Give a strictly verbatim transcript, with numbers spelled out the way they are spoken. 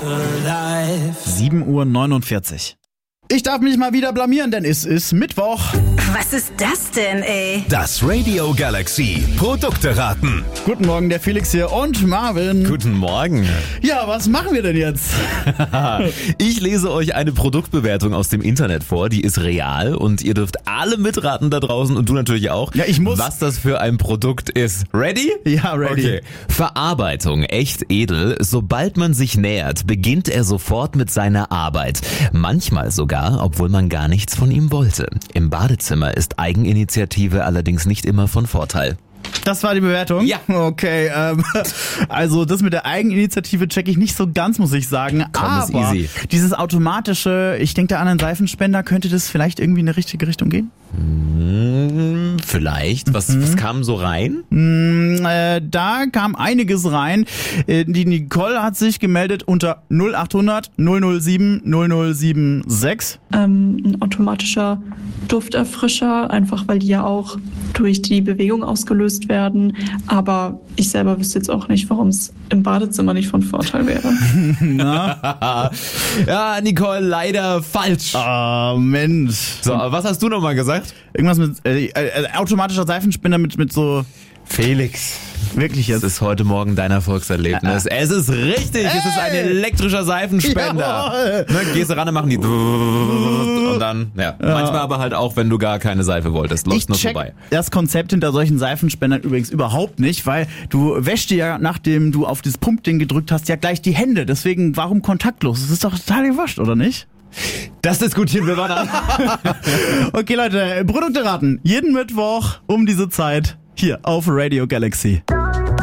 sieben Uhr neunundvierzig. Ich darf mich mal wieder blamieren, denn es ist Mittwoch. Was ist das denn, ey? Das Radio Galaxy Produkte raten. Guten Morgen, der Felix hier und Marvin. Guten Morgen. Ja, was machen wir denn jetzt? Ich lese euch eine Produktbewertung aus dem Internet vor, die ist real und ihr dürft alle mitraten da draußen und du natürlich auch. Ja, ich muss. Was das für ein Produkt ist. Ready? Ja, ready. Okay. Verarbeitung, echt edel. Sobald man sich nähert, beginnt er sofort mit seiner Arbeit. Manchmal sogar, obwohl man gar nichts von ihm wollte. Im Badezimmer ist Eigeninitiative allerdings nicht immer von Vorteil. Das war die Bewertung? Ja. Okay, ähm, also das mit der Eigeninitiative check ich nicht so ganz, muss ich sagen. Komm, aber ist easy. Dieses automatische, ich denke da an einen Seifenspender, könnte das vielleicht irgendwie in eine richtige Richtung gehen? Hm, vielleicht. Was, mhm. was kam so rein? Mm, äh, da kam einiges rein. Äh, die Nicole hat sich gemeldet unter null achthundert null null sieben null null sieben sechs. Ähm, ein automatischer Dufterfrischer, einfach weil die ja auch durch die Bewegung ausgelöst werden. Aber ich selber wüsste jetzt auch nicht, warum es im Badezimmer nicht von Vorteil wäre. Na? Ja, Nicole, leider falsch. Ah, Mensch. So, aber was hast du nochmal gesagt? Irgendwas mit äh, äh, automatischer Seifenspender mit, mit so... Felix. Wirklich jetzt? Es ist heute Morgen dein Erfolgserlebnis. Es ist richtig, es ist ein elektrischer Seifenspender. Ne, gehst du ran und machen die und dann, ja. ja. Manchmal aber halt auch, wenn du gar keine Seife wolltest, läuft nur vorbei. Das Konzept hinter solchen Seifenspendern übrigens überhaupt nicht, weil du wäschst dir ja, nachdem du auf das Pumpding gedrückt hast, ja gleich die Hände. Deswegen, warum kontaktlos? Das ist doch total gewascht, oder nicht? Das diskutieren wir mal an. Okay, Leute, Produkte raten. Jeden Mittwoch um diese Zeit hier auf Radio Galaxy.